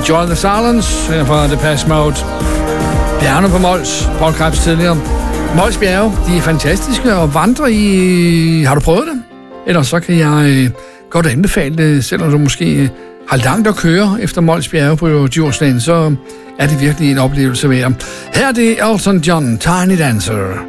Joy the Silence her fra Depeche Mode. Bjergene på Mols, Paul Krebs tidligere. Mols bjerge, de er fantastiske at vandre i. Har du prøvet det? Ellers så kan jeg godt anbefale det, selvom du måske har langt at køre efter Mols bjerge på Djursland, så er det virkelig en oplevelse værd. Her er det Elton John, Tiny Dancer.